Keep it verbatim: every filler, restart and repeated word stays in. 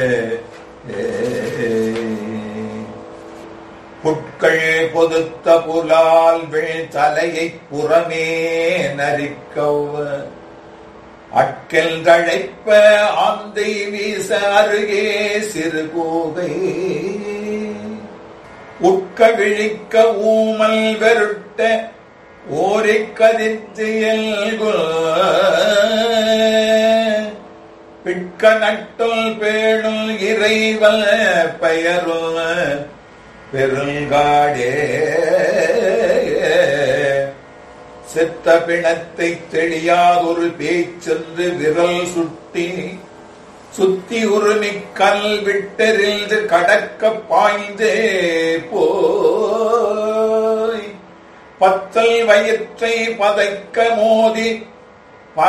புட்கள் பொதுத்த புலால் வீழ் தலையை புறமே நரிக்கவ் அட்கல் கழைப்ப ஆந்தை வீச அருகே சிறு கூகை உட்க விழிக்க ஊமல் வெருட்ட ஓரிக் கதித்து எல்கு பிட்க நட்டுள் பேணுள் இறைவல் பெயருள் பெருங்காடே செத்த பிணத்தை தெளியாதொரு பேச்சென்று விரல் சுட்டி சுத்தி உருமிக் கல் விட்டெறிந்து கடக்க பாய்ந்தே போய் பத்தல் வயிற்றை பதைக்க மோதி